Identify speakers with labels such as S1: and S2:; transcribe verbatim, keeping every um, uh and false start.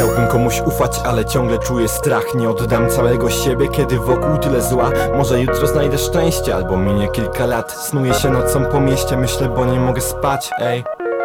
S1: Chciałbym komuś ufać, ale ciągle czuję strach. Nie oddam całego siebie, kiedy wokół tyle zła. Może jutro znajdę szczęście, albo minie kilka lat. Snuję się nocą po mieście, myślę, bo nie mogę spać, ej.